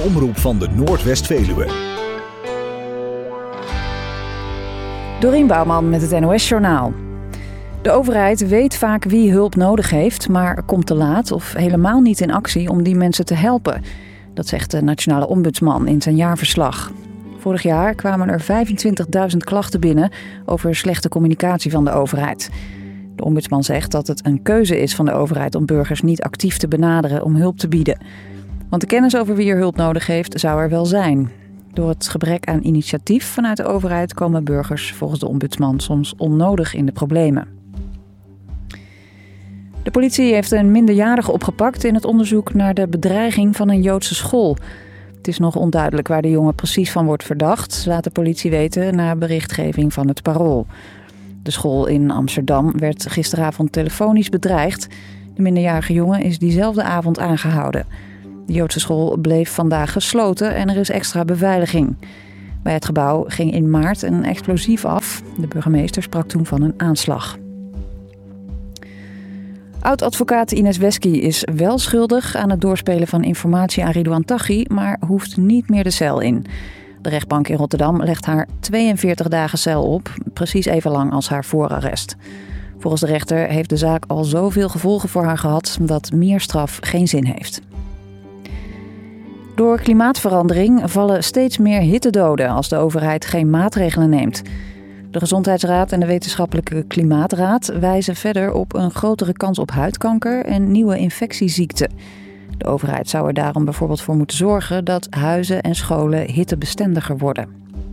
omroep van de Noordwest-Veluwe. Dorien Bouwman met het NOS-journaal. De overheid weet vaak wie hulp nodig heeft, maar komt te laat of helemaal niet in actie om die mensen te helpen. Dat zegt de Nationale Ombudsman in zijn jaarverslag. Vorig jaar kwamen er 25.000 klachten binnen over slechte communicatie van de overheid. De ombudsman zegt dat het een keuze is van de overheid om burgers niet actief te benaderen om hulp te bieden. Want de kennis over wie er hulp nodig heeft zou er wel zijn. Door het gebrek aan initiatief vanuit de overheid komen burgers volgens de ombudsman soms onnodig in de problemen. De politie heeft een minderjarige opgepakt in het onderzoek naar de bedreiging van een Joodse school. Het is nog onduidelijk waar de jongen precies van wordt verdacht, laat de politie weten na berichtgeving van het Parool. De school in Amsterdam werd gisteravond telefonisch bedreigd. De minderjarige jongen is diezelfde avond aangehouden. De Joodse school bleef vandaag gesloten en er is extra beveiliging. Bij het gebouw ging in maart een explosief af. De burgemeester sprak toen van een aanslag. Oud-advocaat Ines Wesky is wel schuldig aan het doorspelen van informatie aan Ridouan Taghi, maar hoeft niet meer de cel in. De rechtbank in Rotterdam legt haar 42 dagen cel op, precies even lang als haar voorarrest. Volgens de rechter heeft de zaak al zoveel gevolgen voor haar gehad dat meer straf geen zin heeft. Door klimaatverandering vallen steeds meer hittedoden als de overheid geen maatregelen neemt. De Gezondheidsraad en de Wetenschappelijke Klimaatraad wijzen verder op een grotere kans op huidkanker en nieuwe infectieziekten. De overheid zou er daarom bijvoorbeeld voor moeten zorgen dat huizen en scholen hittebestendiger worden.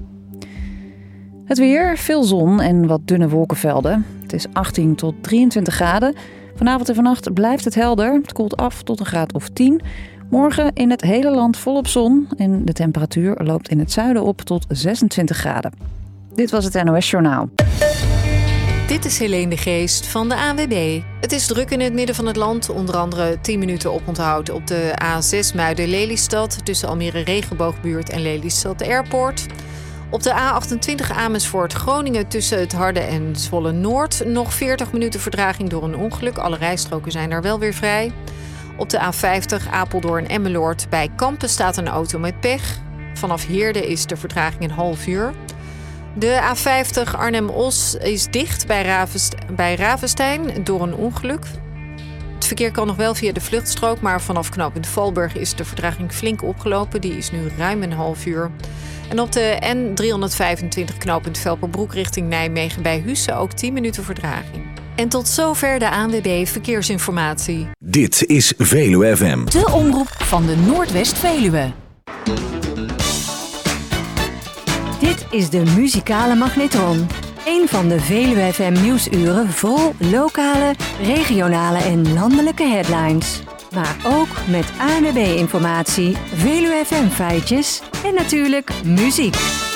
Het weer, veel zon en wat dunne wolkenvelden. Het is 18 tot 23 graden. Vanavond en vannacht blijft het helder. Het koelt af tot een graad of 10. Morgen in het hele land volop zon en de temperatuur loopt in het zuiden op tot 26 graden. Dit was het NOS Journaal. Dit is Helene de Geest van de ANWB. Het is druk in het midden van het land. Onder andere 10 minuten oponthoud op de A6 Muiden-Lelystad tussen Almere Regenboogbuurt en Lelystad Airport. Op de A28 Amersfoort-Groningen tussen het Harde en Zwolle-Noord nog 40 minuten vertraging door een ongeluk. Alle rijstroken zijn daar wel weer vrij. Op de A50 Apeldoorn-Emmeloord bij Kampen staat een auto met pech. Vanaf Heerde is de vertraging een half uur. De A50 Arnhem-Os is dicht bij Ravenstein door een ongeluk. Het verkeer kan nog wel via de vluchtstrook, maar vanaf knooppunt Valburg is de vertraging flink opgelopen. Die is nu ruim een half uur. En op de N325 knooppunt Velperbroek richting Nijmegen bij Husse ook 10 minuten vertraging. En tot zover de ANWB Verkeersinformatie. Dit is Veluwe FM. De omroep van de Noordwest-Veluwe. Dit is de muzikale magnetron. Een van de Veluwe FM nieuwsuren vol lokale, regionale en landelijke headlines. Maar ook met ANWB informatie, Veluwe FM feitjes en natuurlijk muziek.